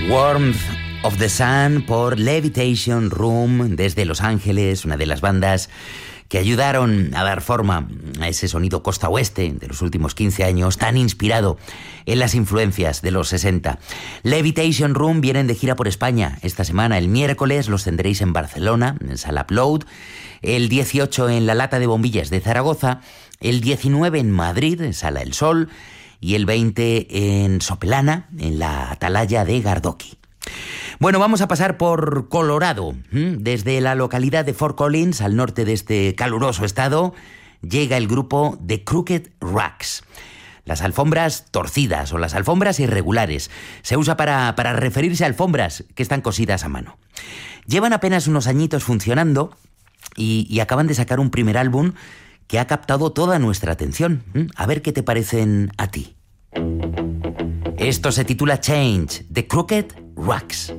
Warmth of the Sun por Levitation Room desde Los Ángeles, una de las bandas que ayudaron a dar forma a ese sonido costa oeste de los últimos 15 años, tan inspirado en las influencias de los 60. Levitation Room vienen de gira por España esta semana. El miércoles los tendréis en Barcelona, en Sala Upload, el 18 en La Lata de Bombillas de Zaragoza, el 19 en Madrid, en Sala El Sol, y el 20 en Sopelana, en la Atalaya de Gardoqui. Bueno, vamos a pasar por Colorado. Desde la localidad de Fort Collins, al norte de este caluroso estado, llega el grupo The Crooked Racks. Las alfombras torcidas o las alfombras irregulares. Se usa para referirse a alfombras que están cosidas a mano. Llevan apenas unos añitos funcionando y acaban de sacar un primer álbum que ha captado toda nuestra atención. A ver qué te parecen a ti. Esto se titula Change, The Crooked Racks.